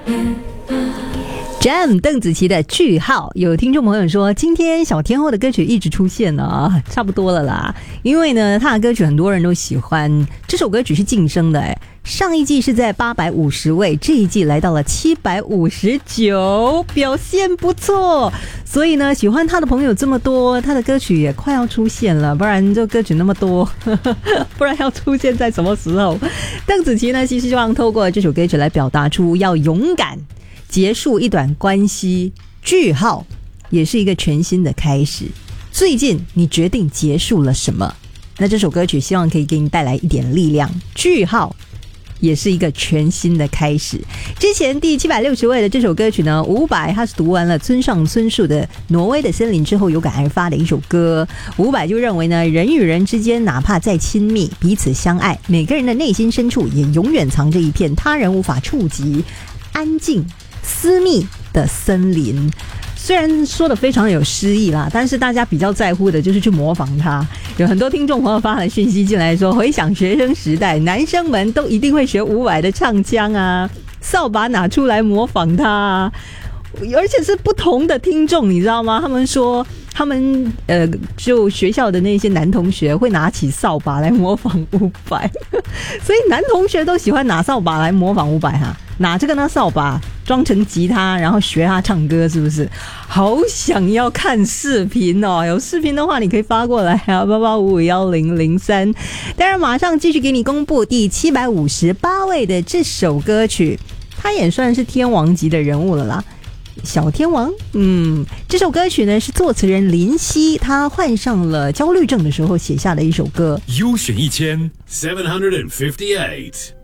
Jam 邓紫棋的句号，有听众朋友说今天小天后的歌曲一直出现呢，差不多了啦。因为呢，她的歌曲很多人都喜欢，这首歌曲是晋升的上一季是在850位，这一季来到了759，表现不错。所以呢，喜欢她的朋友这么多，她的歌曲也快要出现了，不然这歌曲那么多，不然要出现在什么时候？邓紫棋呢，其实希望透过这首歌曲来表达出要勇敢结束一段关系，句号也是一个全新的开始。最近你决定结束了什么？那这首歌曲希望可以给你带来一点力量，句号也是一个全新的开始。之前第760位的这首歌曲呢，伍佰他是读完了村上春树的《挪威的森林》之后有感而发的一首歌。伍佰就认为呢，人与人之间哪怕再亲密，彼此相爱，每个人的内心深处也永远藏着一片他人无法触及、安静私密的森林。虽然说的非常有诗意啦，但是大家比较在乎的就是去模仿它。有很多听众朋友发了讯息进来说，回想学生时代，男生们都一定会学伍佰的唱腔啊，扫把拿出来模仿他啊，而且是不同的听众，你知道吗？他们说他们就学校的那些男同学会拿起扫把来模仿伍佰，所以男同学都喜欢拿扫把来模仿伍佰哈，拿这个呢扫把装成吉他，然后学他唱歌，是不是？好想要看视频哦！有视频的话，你可以发过来啊，88551003。当然，马上继续给你公布第758位的这首歌曲，他也算是天王级的人物了啦。小天王，这首歌曲呢是作词人林夕，他患上了焦虑症的时候写下的一首歌。 优选1758